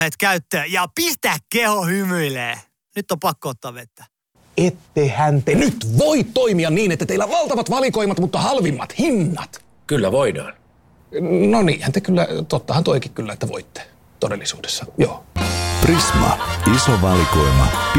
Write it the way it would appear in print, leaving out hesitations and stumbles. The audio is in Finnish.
käyttöön ja pistää keho hymyilee. Nyt on pakko ottaa vettä. Ettehän te nyt voi toimia niin, että teillä on valtavat valikoimat, mutta halvimmat hinnat. Kyllä voidaan. No niinhän te kyllä, tottahan toikin kyllä, että voitte todellisuudessa, joo. Prisma, iso valikoima,